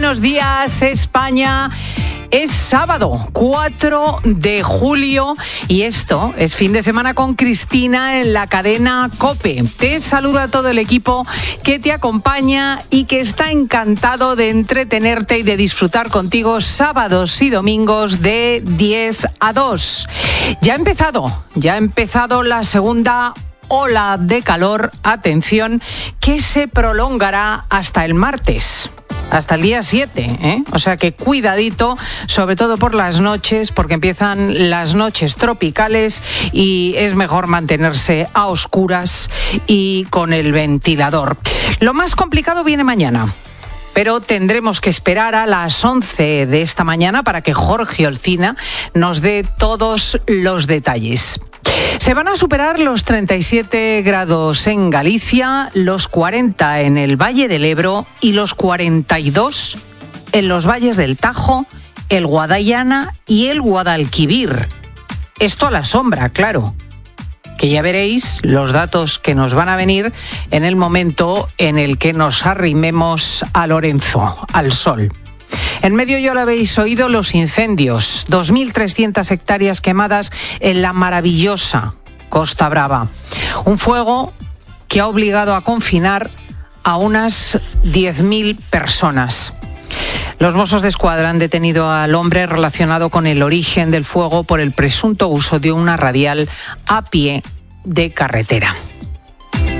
buenos días, España. Es sábado, 4 de julio y esto es Fin de Semana con Cristina en la cadena COPE. Te saluda todo el equipo que te acompaña y que está encantado de entretenerte y de disfrutar contigo sábados y domingos de 10 a 2. Ya ha empezado la segunda ola de calor, atención, que se prolongará hasta el martes. Hasta el día 7, O sea que cuidadito, sobre todo por las noches, porque empiezan las noches tropicales y es mejor mantenerse a oscuras y con el ventilador. Lo más complicado viene mañana, pero tendremos que esperar a las 11 de esta mañana para que Jorge Olcina nos dé todos los detalles. Se van a superar los 37 grados en Galicia, los 40 en el Valle del Ebro y los 42 en los valles del Tajo, el Guadiana y el Guadalquivir. Esto a la sombra, claro, que ya veréis los datos que nos van a venir en el momento en el que nos arrimemos a Lorenzo, al sol. En medio ya lo habéis oído, los incendios, 2.300 hectáreas quemadas en la maravillosa Costa Brava. Un fuego que ha obligado a confinar a unas 10.000 personas. Los Mossos d'Esquadra han detenido al hombre relacionado con el origen del fuego por el presunto uso de una radial a pie de carretera.